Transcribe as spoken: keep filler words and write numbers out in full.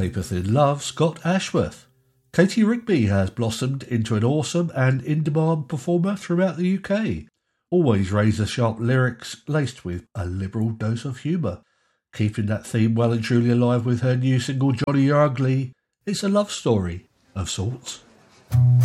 paper-thin love, Scott Ashworth. Katie Rigby has blossomed into an awesome and in-demand performer throughout the U K. Always razor-sharp lyrics laced with a liberal dose of humour. Keeping that theme well and truly alive with her new single Johnny You're Ugly. It's a love story of sorts.